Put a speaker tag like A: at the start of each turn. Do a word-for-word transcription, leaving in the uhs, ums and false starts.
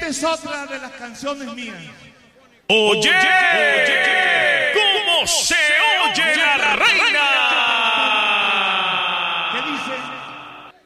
A: Esta es otra de las canciones mías.
B: Oye, oye.